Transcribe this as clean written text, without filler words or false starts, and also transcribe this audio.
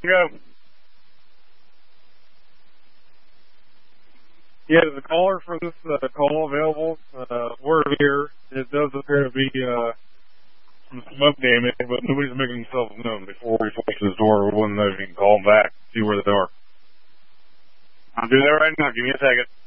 Go. Yeah, the caller for this call available. We're here. It does appear to be some smoke damage, but nobody's making themselves known. Before we flush this door, we wouldn't know if you can call them back, see where they are. I'll do that right now. Give me a second.